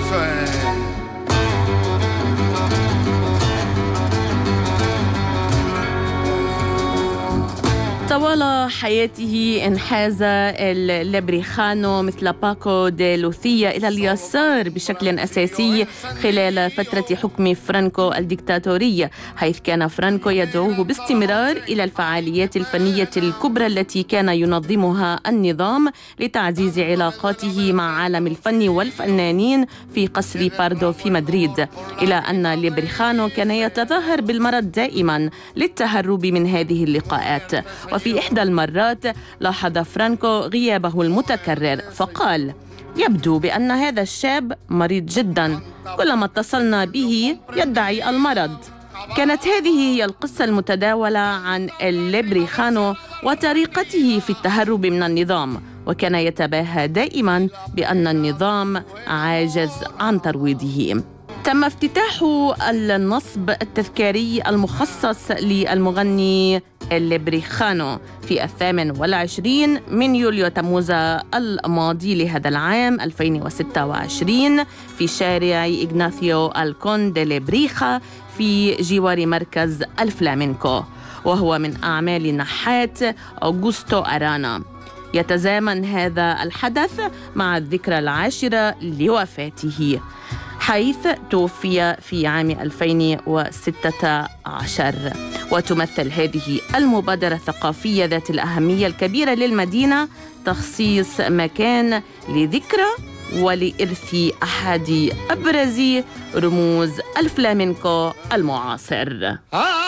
طوال حياته انحاز الليبريخانو مثل باكو دي لوثيا إلى اليسار بشكل أساسي خلال فترة حكم فرانكو الديكتاتورية، حيث كان فرانكو يدعوه باستمرار إلى الفعاليات الفنية الكبرى التي كان ينظمها النظام لتعزيز علاقاته مع عالم الفن والفنانين في قصر باردو في مدريد، إلى أن ليبريخانو كان يتظاهر بالمرض دائما للتهرب من هذه اللقاءات. وفي إحدى المرات لاحظ فرانكو غيابه المتكرر فقال: يبدو بأن هذا الشاب مريض جدا، كلما اتصلنا به يدعي المرض. كانت هذه هي القصة المتداولة عن الليبريخانو وطريقته في التهرب من النظام، وكان يتباهى دائما بأن النظام عاجز عن ترويضه. تم افتتاح النصب التذكاري المخصص للمغني الليبريخانو في 28 من يوليو تموز الماضي لهذا العام 2026 في شارع إغناثيو الكوندي ليبريخا في جوار مركز الفلامينكو، وهو من أعمال النحات أوغوستو أرانا. يتزامن هذا الحدث مع الذكرى 10 لوفاته، حيث توفي في عام 2016. وتمثل هذه المبادرة الثقافية ذات الأهمية الكبيرة للمدينة تخصيص مكان لذكرى ولإرث أحد أبرز رموز الفلامينكو المعاصر.